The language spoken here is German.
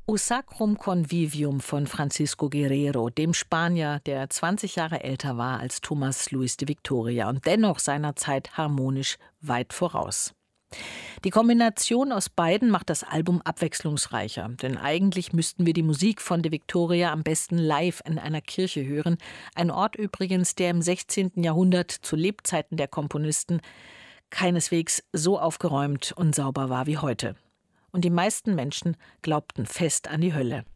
O Sacrum Convivium von Francisco Guerrero, dem Spanier, der 20 Jahre älter war als Tomás Luis de Victoria und dennoch seiner Zeit harmonisch weit voraus. Die Kombination aus beiden macht das Album abwechslungsreicher, denn eigentlich müssten wir die Musik von de Victoria am besten live in einer Kirche hören, ein Ort übrigens, der im 16. Jahrhundert zu Lebzeiten der Komponisten keineswegs so aufgeräumt und sauber war wie heute. Und die meisten Menschen glaubten fest an die Hölle.